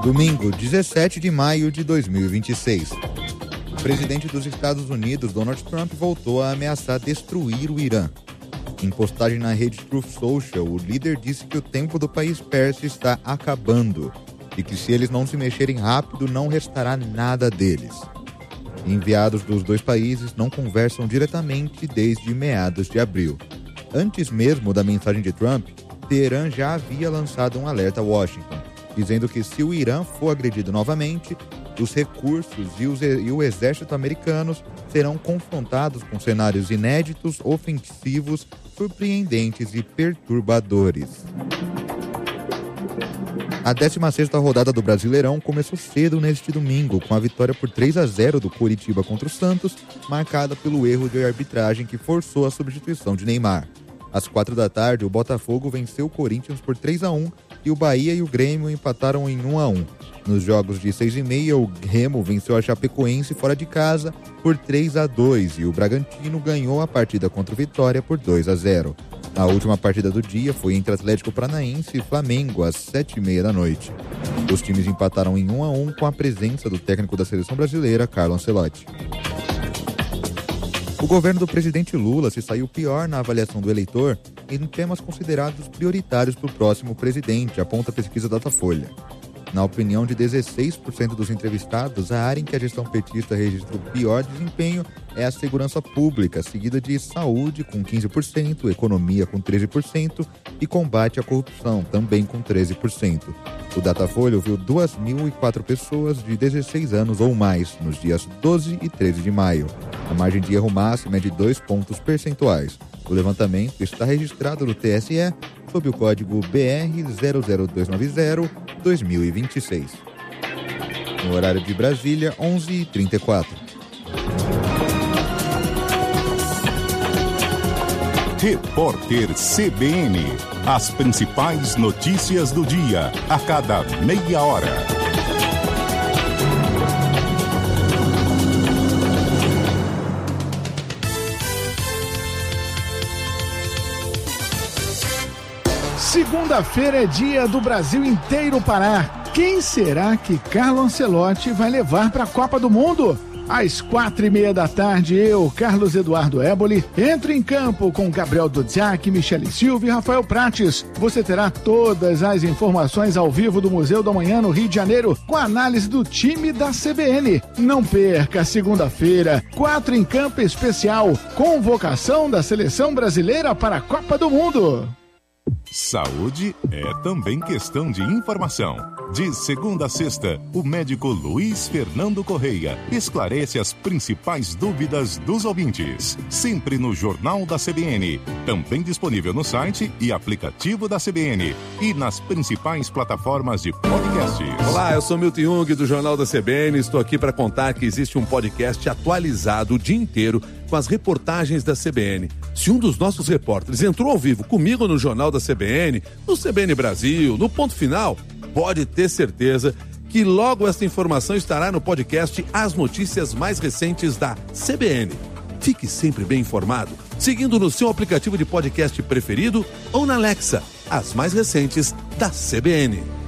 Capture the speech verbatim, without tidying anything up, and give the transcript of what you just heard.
Domingo, dezessete de maio de dois mil e vinte e seis. O presidente dos Estados Unidos, Donald Trump, voltou a ameaçar destruir o Irã. Em postagem na rede Truth Social, o líder disse que o tempo do país persa está acabando e que se eles não se mexerem rápido, não restará nada deles. Enviados dos dois países não conversam diretamente desde meados de abril. Antes mesmo da mensagem de Trump, Teherã já havia lançado um alerta a Washington, dizendo que se o Irã for agredido novamente, os recursos e, os, e o exército americanos serão confrontados com cenários inéditos, ofensivos, surpreendentes e perturbadores. A décima sexta rodada do Brasileirão começou cedo neste domingo, com a vitória por três a zero do Coritiba contra o Santos, marcada pelo erro de arbitragem que forçou a substituição de Neymar. Às quatro da tarde, o Botafogo venceu o Corinthians por três a um e o Bahia e o Grêmio empataram em um a um. Nos jogos de seis e meia, o Remo venceu a Chapecoense fora de casa por três a dois e o Bragantino ganhou a partida contra o Vitória por dois a zero. A última partida do dia foi entre Atlético Paranaense e Flamengo, às sete e meia da noite. Os times empataram em um a um com a presença do técnico da seleção brasileira, Carlo Ancelotti. O governo do presidente Lula se saiu pior na avaliação do eleitor em temas considerados prioritários para o próximo presidente, aponta a pesquisa Datafolha. Na opinião de dezesseis por cento dos entrevistados, a área em que a gestão petista registrou pior desempenho é a segurança pública, seguida de saúde com quinze por cento, economia com treze por cento e combate à corrupção, também com treze por cento. O Datafolha ouviu duas mil e quatro pessoas de dezesseis anos ou mais nos dias doze e treze de maio. A margem de erro máxima é de dois pontos percentuais. O levantamento está registrado no T S E sob o código B R zero zero dois nove zero dois mil e vinte e seis. No horário de Brasília, onze e trinta e quatro. Repórter C B N. As principais notícias do dia, a cada meia hora. Segunda-feira é dia do Brasil inteiro parar. Quem será que Carlo Ancelotti vai levar para a Copa do Mundo? Às quatro e meia da tarde, eu, Carlos Eduardo Éboli, entro em campo com Gabriel Dudziak, Michele Silva e Rafael Prates. Você terá todas as informações ao vivo do Museu da Manhã no Rio de Janeiro, com a análise do time da C B N. Não perca, segunda-feira, quatro em campo especial, convocação da Seleção Brasileira para a Copa do Mundo. Saúde é também questão de informação. De segunda a sexta, o médico Luiz Fernando Correia esclarece as principais dúvidas dos ouvintes. Sempre no Jornal da C B N. Também disponível no site e aplicativo da C B N. E nas principais plataformas de podcasts. Olá, eu sou Milton Jung do Jornal da C B N. Estou aqui para contar que existe um podcast atualizado o dia inteiro com as reportagens da C B N. Se um dos nossos repórteres entrou ao vivo comigo no Jornal da C B N, no C B N Brasil, no Ponto Final, pode ter certeza que logo esta informação estará no podcast As Notícias Mais Recentes da C B N. Fique sempre bem informado, seguindo no seu aplicativo de podcast preferido ou na Alexa, as mais recentes da C B N.